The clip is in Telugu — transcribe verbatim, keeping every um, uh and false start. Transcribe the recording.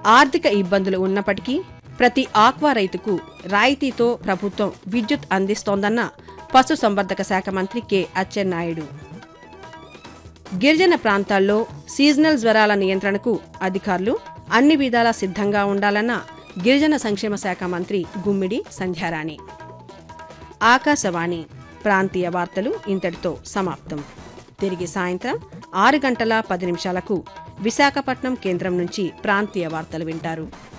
ఆర్థిక ఇబ్బందులు ఉన్నప్పటికీ ప్రతి ఆక్వా రైతుకు రాయితీతో ప్రభుత్వం విద్యుత్ అందిస్తోందన్న పశుసంవర్ధక శాఖ మంత్రి కె అచ్చెన్నాయుడు. గిరిజన ప్రాంతాల్లో సీజనల్ జ్వరాల నియంత్రణకు అధికారులు అన్ని విధాలా సిద్ధంగా ఉండాలన్న గిరిజన సంక్షేమ శాఖ మంత్రి గుమ్మిడి సంధ్యారాణి. ఆకాశవాణి ప్రాంతీయ వార్తలు ఇంతటితో సమాప్తం. తిరిగి సాయంత్రం ఆరు గంటల పది నిమిషాలకు విశాఖపట్నం కేంద్రం నుంచి ప్రాంతీయ వార్తలు వింటారు.